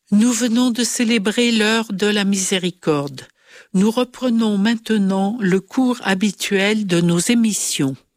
Nous venons de célébrer l'heure de la miséricorde. Nous reprenons maintenant le cours habituel de nos émissions.